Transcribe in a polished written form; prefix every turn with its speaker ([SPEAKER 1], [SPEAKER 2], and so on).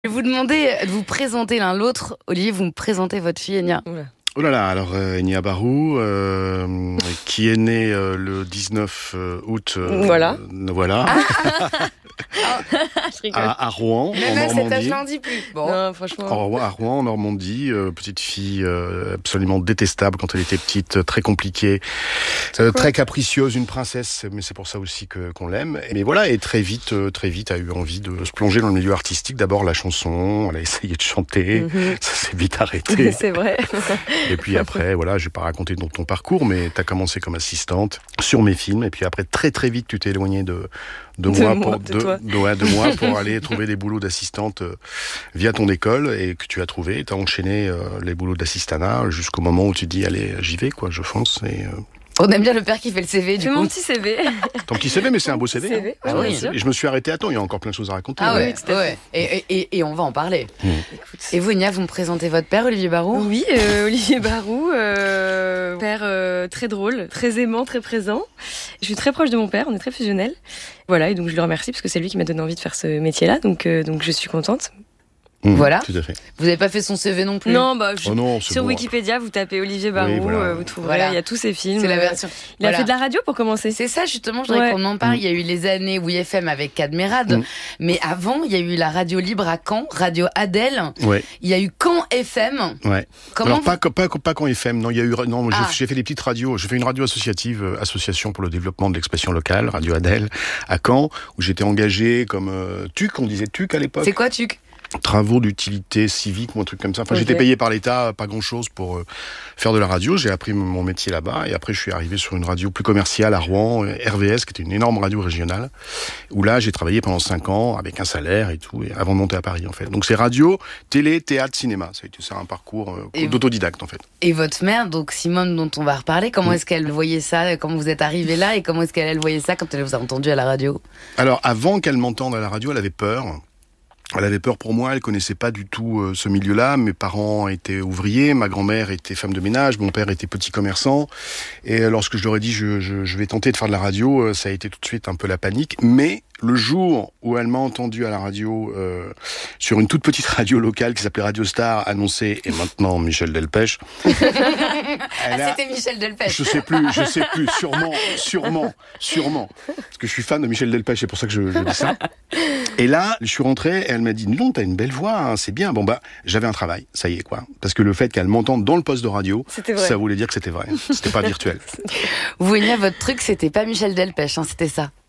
[SPEAKER 1] Je vais vous demander de vous présenter l'un l'autre. Olivier, vous me présentez votre fille Enya.
[SPEAKER 2] Oula.
[SPEAKER 3] Oh là là, alors Enya Barou, qui est née le 19 août.
[SPEAKER 2] Voilà.
[SPEAKER 3] Voilà.
[SPEAKER 2] Je rigole.
[SPEAKER 3] À Rouen,
[SPEAKER 1] Mais
[SPEAKER 3] en
[SPEAKER 1] même cet
[SPEAKER 3] Normandie.
[SPEAKER 1] âge-là, on dit plus. Bon.
[SPEAKER 2] Non, franchement.
[SPEAKER 3] À Rouen, en Normandie, petite fille absolument détestable quand elle était petite, très compliquée, très capricieuse, une princesse, mais c'est pour ça aussi qu'on l'aime. Mais voilà, et très vite a eu envie de se plonger dans le milieu artistique. D'abord la chanson, elle a essayé de chanter, ça s'est vite arrêté.
[SPEAKER 2] C'est vrai.
[SPEAKER 3] Et puis après, voilà, je vais pas raconter ton parcours, mais tu as commencé comme assistante sur mes films, et puis après très vite tu t'es éloignée de moi pour aller trouver des boulots d'assistante via ton école, et que tu as trouvé. Tu as enchaîné les boulots d'assistanat jusqu'au moment où tu dis allez, j'y vais quoi, je fonce. Et
[SPEAKER 1] On aime bien le père qui fait le CV du
[SPEAKER 2] C'est
[SPEAKER 1] coup.
[SPEAKER 2] mon petit CV.
[SPEAKER 3] ton petit CV, mais c'est un beau CV.
[SPEAKER 2] CV,
[SPEAKER 1] Ah oui.
[SPEAKER 3] Et je me suis arrêté à temps, il y a encore plein de choses à raconter.
[SPEAKER 1] Ah
[SPEAKER 3] mais-
[SPEAKER 1] ouais,
[SPEAKER 2] tout à
[SPEAKER 1] ouais. Et on va en parler.
[SPEAKER 2] Écoute.
[SPEAKER 1] Et vous, Enya, vous me présentez votre père, Olivier Barou.
[SPEAKER 2] Oui, Olivier Barou, père très drôle, très aimant, très présent. Je suis très proche de mon père, on est très fusionnels. Voilà, et donc je le remercie parce que c'est lui qui m'a donné envie de faire ce métier-là, donc je suis contente.
[SPEAKER 1] Voilà.
[SPEAKER 3] Tout à fait.
[SPEAKER 1] Vous n'avez pas fait son CV non plus.
[SPEAKER 2] Non, bah,
[SPEAKER 3] Oh non, c'est
[SPEAKER 2] sur
[SPEAKER 3] bon.
[SPEAKER 2] Wikipédia, vous tapez Olivier Barou,
[SPEAKER 3] Oui, voilà.
[SPEAKER 2] vous trouverez,
[SPEAKER 1] Voilà.
[SPEAKER 2] il y a tous ses films.
[SPEAKER 1] C'est la version.
[SPEAKER 2] Il a
[SPEAKER 1] Voilà.
[SPEAKER 2] fait de la radio pour commencer.
[SPEAKER 1] C'est ça, justement, je voudrais
[SPEAKER 2] Ouais.
[SPEAKER 1] qu'on en parle. Il y a eu les années WFM avec Cadmerade. Mais avant, il y a eu la radio libre à Caen, Radio Adèle.
[SPEAKER 3] Ouais,
[SPEAKER 1] Il y a eu Caen FM.
[SPEAKER 3] ouais.
[SPEAKER 1] Comment
[SPEAKER 3] Alors pas qu'en FM, non, il y a eu
[SPEAKER 1] Ah.
[SPEAKER 3] j'ai fait des petites radios, j'ai fait une radio associative, association pour le développement de l'expression locale, Radio Adèle à Caen, où j'étais engagé comme TUC, on disait TUC à l'époque.
[SPEAKER 1] C'est quoi, TUC?
[SPEAKER 3] Travaux d'utilité civique ou un truc comme ça. Enfin,
[SPEAKER 2] Ok.
[SPEAKER 3] j'étais payé par l'État, pas grand-chose pour faire de la radio. J'ai appris mon métier là-bas, et après je suis arrivé sur une radio plus commerciale à Rouen, RVS, qui était une énorme radio régionale, où là j'ai travaillé pendant 5 ans avec un salaire et tout, et avant de monter à Paris en fait. Donc c'est radio, télé, théâtre, cinéma. Ça a été ça un parcours
[SPEAKER 1] Et
[SPEAKER 3] d'autodidacte en fait.
[SPEAKER 1] Et votre mère, donc Simone, dont on va reparler, comment est-ce qu'elle voyait ça? Comment vous êtes arrivé là? Et comment est-ce qu'elle voyait ça quand elle vous a entendu à la radio?
[SPEAKER 3] Alors avant qu'elle m'entende à la radio, elle avait peur. Elle avait peur pour moi, elle connaissait pas du tout ce milieu-là. Mes parents étaient ouvriers, ma grand-mère était femme de ménage, mon père était petit commerçant. Et lorsque je leur ai dit je vais tenter de faire de la radio, ça a été tout de suite un peu la panique. Mais le jour où elle m'a entendu à la radio, sur une toute petite radio locale qui s'appelait Radio Star, annoncer « Et maintenant Michel Delpech »,
[SPEAKER 1] C'était Michel Delpech.
[SPEAKER 3] je sais plus, sûrement. Parce que je suis fan de Michel Delpech, c'est pour ça que je dis ça. Et là, je suis rentré, et elle m'a dit, non, t'as une belle voix, hein, c'est bien. Bon, j'avais un travail, ça y est, quoi. Parce que le fait qu'elle m'entende dans le poste de radio,
[SPEAKER 2] C'était vrai.
[SPEAKER 3] ça voulait dire que c'était vrai. C'était pas virtuel.
[SPEAKER 1] Vous, Enya, votre truc, c'était pas Michel Delpech, hein, c'était ça.